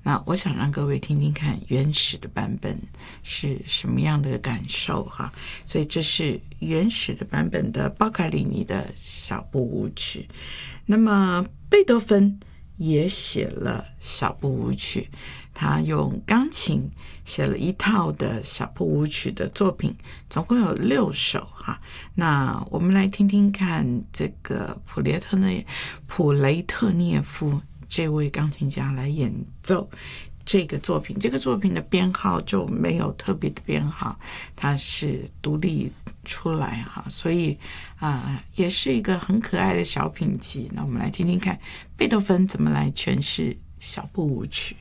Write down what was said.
那我想让各位听听看原始的版本是什么样的感受哈。所以这是原始的版本的包卡里尼的小步舞曲。那么贝多芬也写了小步舞曲，他用钢琴写了一套的小步舞曲的作品，总共有6首哈。那我们来听听看这个普雷特涅夫这位钢琴家来演奏这个作品。这个作品的编号就没有特别的编号，它是独立出来哈，所以也是一个很可爱的小品集。那我们来听听看贝多芬怎么来诠释小步舞曲。